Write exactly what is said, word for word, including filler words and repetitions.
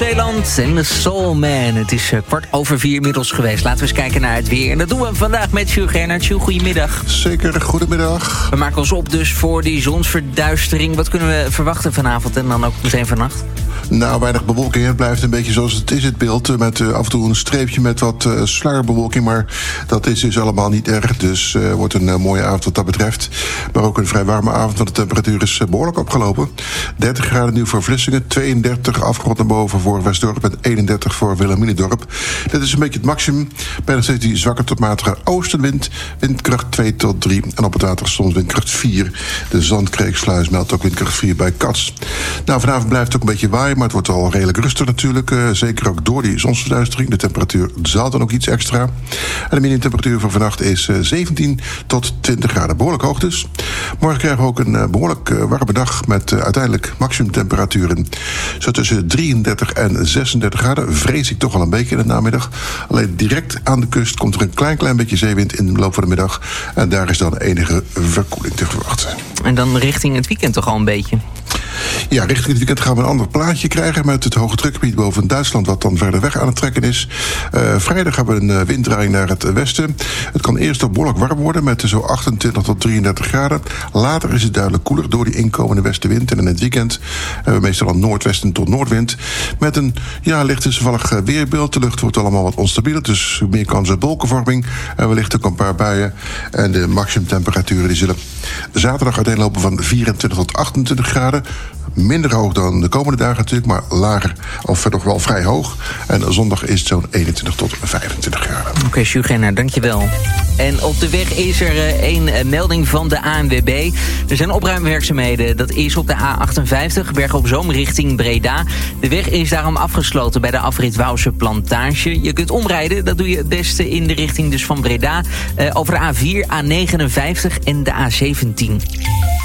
Zeeland en de Soul Man. Het is kwart over vier inmiddels geweest. Laten we eens kijken naar het weer. En dat doen we vandaag met Jules Gernert. Jules, goedemiddag. Zeker, goedemiddag. We maken ons op dus voor die zonsverduistering. Wat kunnen we verwachten vanavond en dan ook meteen vannacht? Nou, weinig bewolking. Het blijft een beetje zoals het is, het beeld. Met uh, af en toe een streepje met wat uh, sluierbewolking. Maar dat is dus allemaal niet erg. Dus het uh, wordt een uh, mooie avond wat dat betreft. Maar ook een vrij warme avond, want de temperatuur is uh, behoorlijk opgelopen. dertig graden nu voor Vlissingen. tweeëndertig afgerond naar boven voor Westdorp. En eenendertig voor Wilhelminadorp. Dit is een beetje het maximum. Bij nog steeds die zwakke tot matige oostenwind. Windkracht twee tot drie. En op het water soms windkracht vier. De Zandkreeksluis meldt ook windkracht vier bij Cats. Nou, vanavond blijft het ook een beetje waaien. Maar het wordt al redelijk rustig natuurlijk. Uh, zeker ook door die zonsverduistering. De temperatuur daalt dan ook iets extra. En de minimumtemperatuur voor vannacht is uh, zeventien tot twintig graden. Behoorlijk hoog dus. Morgen krijgen we ook een uh, behoorlijk uh, warme dag. Met uh, uiteindelijk maximumtemperaturen zo tussen drieëndertig en zesendertig graden. Vrees ik toch al een beetje in de namiddag. Alleen direct aan de kust komt er een klein klein beetje zeewind in de loop van de middag. En daar is dan enige verkoeling te verwachten. En dan richting het weekend toch al een beetje? Ja, richting het weekend gaan we een ander plaatje krijgen met het hoge drukgebied boven Duitsland, wat dan verder weg aan het trekken is. Uh, vrijdag hebben we een uh, winddraaiing naar het westen. Het kan eerst nog behoorlijk warm worden met zo achtentwintig tot drieëndertig graden. Later is het duidelijk koeler door die inkomende westenwind. En in het weekend hebben we meestal een noordwesten tot noordwind. Met een ja, licht wisselvallig weerbeeld. De lucht wordt allemaal wat onstabieler, dus meer kans op wolkenvorming. En wellicht ook een paar buien. En de maximumtemperaturen die zullen zaterdag uiteenlopen van vierentwintig tot achtentwintig graden. Minder hoog dan de komende dagen natuurlijk, maar lager of verder wel vrij hoog. En zondag is het zo'n eenentwintig tot vijfentwintig graden. Oké, okay, Jules Gernert, dankjewel. En op de weg is er een uh, melding van de A N W B. Er zijn opruimwerkzaamheden. Dat is op de A achtenvijftig, Bergen op Zoom richting Breda. De weg is daarom afgesloten bij de afrit Wouwse Plantage. Je kunt omrijden, dat doe je het beste in de richting dus van Breda. Uh, over de A vier, A negenenvijftig en de A zeventien.